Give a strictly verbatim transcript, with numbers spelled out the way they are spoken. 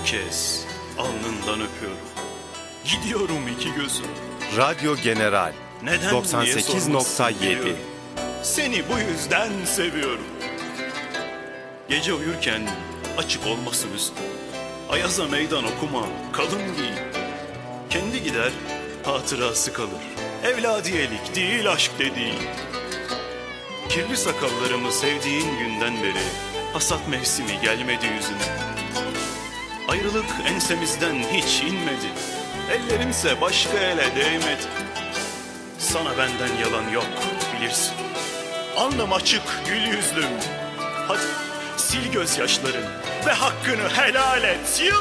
Son kez alnından öpüyorum. Gidiyorum iki gözüm. Radyo General Neden doksan diye sekiz nokta sormasın yedi. biliyorum. Seni bu yüzden seviyorum. Gece uyurken açık olmasın üstün. Ayaza meydan okuma, kalın giy. Kendi gider, hatırası kalır. Evladiyelik değil aşk dediğin. Kirli sakallarımı sevdiğin günden beri hasat mevsimi gelmedi yüzüne. Ayrılık ensemizden hiç inmedi. Ellerinse başka ele değmedi. Sana benden yalan yok bilirsin. Alnım açık gül yüzlüm. Hadi sil gözyaşların ve hakkını helal et. Yıl